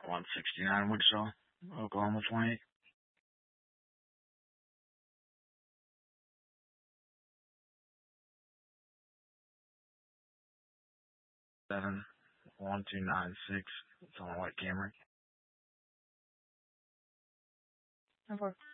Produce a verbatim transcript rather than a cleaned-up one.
one sixty-nine Wichita, Oklahoma twenty-eight. Seven one two nine six. It's on a white Camry. Number